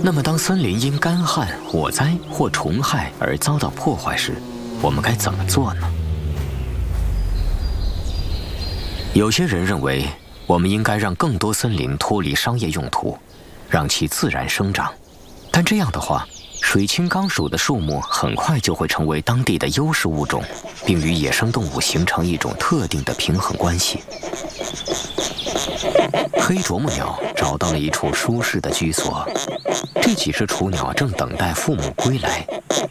那么，当森林因干旱、火灾或虫害而遭到破坏时，我们该怎么做呢？有些人认为，我们应该让更多森林脱离商业用途，让其自然生长。但这样的话，水青冈鼠的数目很快就会成为当地的优势物种，并与野生动物形成一种特定的平衡关系。黑啄木鸟找到了一处舒适的居所，这几只雏鸟正等待父母归来。